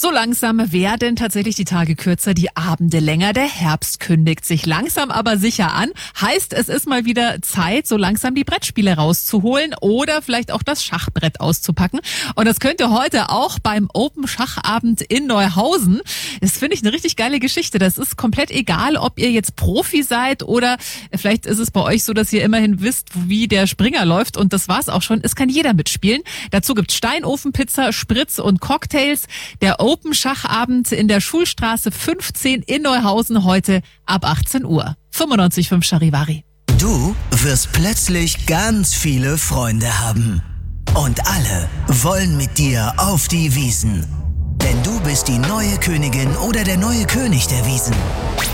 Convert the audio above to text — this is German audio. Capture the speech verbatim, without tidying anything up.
So langsam werden tatsächlich die Tage kürzer, die Abende länger. Der Herbst kündigt sich langsam aber sicher an. Heißt, es ist mal wieder Zeit, so langsam die Brettspiele rauszuholen oder vielleicht auch das Schachbrett auszupacken. Und das könnt ihr heute auch beim Open Schachabend in Neuhausen. Das finde ich eine richtig geile Geschichte. Das ist komplett egal, ob ihr jetzt Profi seid oder vielleicht ist es bei euch so, dass ihr immerhin wisst, wie der Springer läuft. Und das war's auch schon. Es kann jeder mitspielen. Dazu gibt's Steinofenpizza, Spritz und Cocktails. Der Open Schachabend in der Schulstraße fünfzehn in Neuhausen heute ab achtzehn Uhr. fünfundneunzig Komma fünf Charivari. Du wirst plötzlich ganz viele Freunde haben. Und alle wollen mit dir auf die Wiesn. Denn du bist die neue Königin oder der neue König der Wiesn.